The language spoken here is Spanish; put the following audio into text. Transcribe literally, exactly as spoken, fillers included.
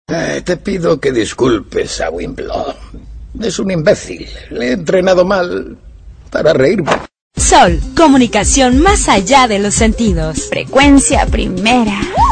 Eh, te pido que disculpes a Wimbledon. Es un imbécil. Le he entrenado mal para reírme. Sol, comunicación más allá de los sentidos. Frecuencia primera.